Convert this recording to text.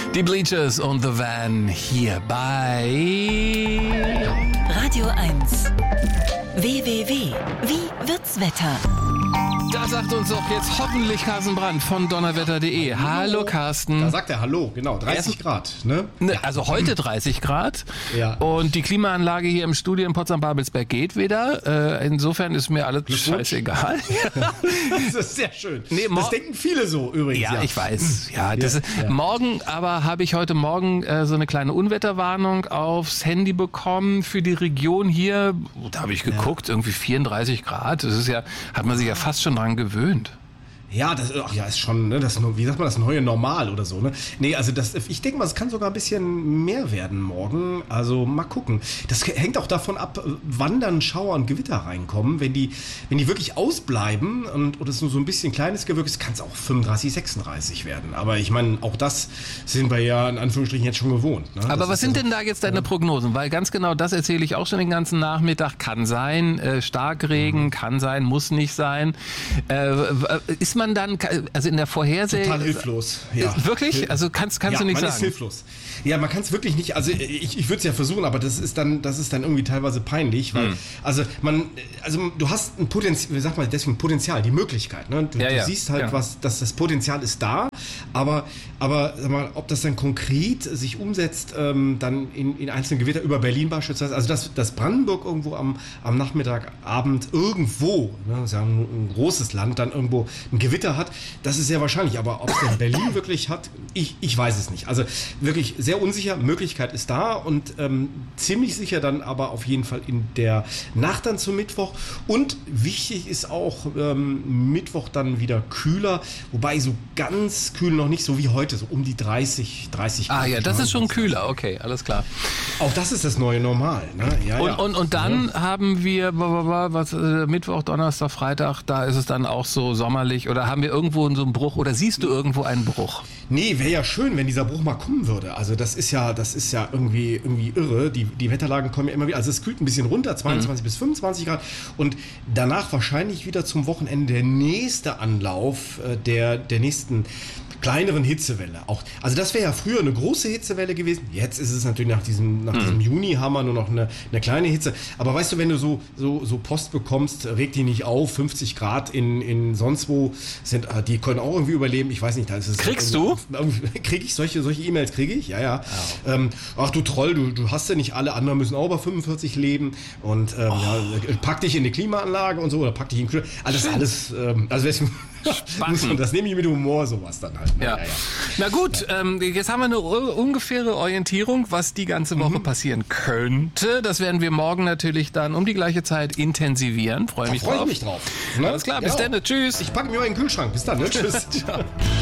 Die Bleachers und The Van hier bei Radio 1. www. Wie wird's Wetter? Da sagt uns doch jetzt hoffentlich Carsten Brandt von donnerwetter.de. Hallo Carsten. Da sagt er Hallo, genau, 30 Grad. Ne? Also heute 30 Grad. Ja. Und die Klimaanlage hier im Studio in Potsdam-Babelsberg geht wieder. Insofern ist mir alles scheißegal. Das ist sehr schön. Nee, das denken viele so übrigens. Ja, ich weiß. Ja, Ja. Morgen aber habe ich heute Morgen so eine kleine Unwetterwarnung aufs Handy bekommen für die Region hier. Da habe ich geguckt, irgendwie 34 Grad. Das ist ja, hat man sich ja fast schon dran gewöhnt. Ja, das ist schon, ne, wie sagt man, das neue Normal oder so, ne? Nee, also ich denke mal, es kann sogar ein bisschen mehr werden morgen. Also mal gucken. Das hängt auch davon ab, wann dann Schauer und Gewitter reinkommen. Wenn die wirklich ausbleiben und es nur so ein bisschen kleines Gewürg ist, kann es auch 35, 36 werden. Aber ich meine, auch das sind wir ja in Anführungsstrichen jetzt schon gewohnt. Ne? Aber was sind denn da jetzt deine Prognosen? Weil ganz genau das erzähle ich auch schon den ganzen Nachmittag. Kann sein, Starkregen, kann sein, muss nicht sein. Ist man dann, also in der Vorhersage... Total hilflos. Ja. Wirklich? Also kannst du nicht sagen? Ja, man ist hilflos. Ja, man kann es wirklich nicht, also ich würde es ja versuchen, aber das ist dann irgendwie teilweise peinlich, weil, du hast ein Potenzial, wie sagt man deswegen Potenzial, die Möglichkeit, ne? Du siehst halt dass das Potenzial ist da, aber sag mal, ob das dann konkret sich umsetzt, dann in einzelnen Gewitter über Berlin beispielsweise, also dass Brandenburg irgendwo am Nachmittagabend irgendwo, ne, das ist ja ein großes Land, dann irgendwo ein Gewitter hat, das ist sehr wahrscheinlich, aber ob es denn Berlin wirklich hat, ich weiß es nicht. Also wirklich sehr unsicher, Möglichkeit ist da und ziemlich sicher dann aber auf jeden Fall in der Nacht dann zum Mittwoch und wichtig ist auch Mittwoch dann wieder kühler, wobei so ganz kühl noch nicht, so wie heute, so um die 30 Grad. Ah ja, das ist schon kühler, okay, alles klar. Auch das ist das neue Normal. Ne? Ja, und dann haben wir Mittwoch, Donnerstag, Freitag, da ist es dann auch so sommerlich oder haben wir irgendwo so einen Bruch oder siehst du irgendwo einen Bruch? Nee, wäre ja schön, wenn dieser Bruch mal kommen würde. Also das ist ja irgendwie irre. Die Wetterlagen kommen ja immer wieder. Also es kühlt ein bisschen runter, 22 bis 25 Grad. Und danach wahrscheinlich wieder zum Wochenende der nächste Anlauf der nächsten kleineren Hitzewelle. Also das wäre ja früher eine große Hitzewelle gewesen. Jetzt ist es natürlich nach diesem Juni haben wir nur noch eine kleine Hitze. Aber weißt du, wenn du so Post bekommst, regt die nicht auf. 50 Grad in sonst wo sind, die können auch irgendwie überleben. Ich weiß nicht. Da ist es Kriegst du? Kriege ich solche E-Mails? Kriege ich? Ja. Ach du Troll, du hast ja nicht alle. Andere müssen auch bei 45 leben. Und pack dich in die Klimaanlage und so oder pack dich in den Kühl. Alles. Das nehme ich mit Humor, sowas dann halt. Ja. Na gut, jetzt haben wir eine ungefähre Orientierung, was die ganze Woche passieren könnte. Das werden wir morgen natürlich dann um die gleiche Zeit intensivieren. Freue mich drauf. Ne? Alles klar, bis dann. Tschüss. Ich packe mir mal in den Kühlschrank. Bis dann. Ne? Tschüss. Ciao.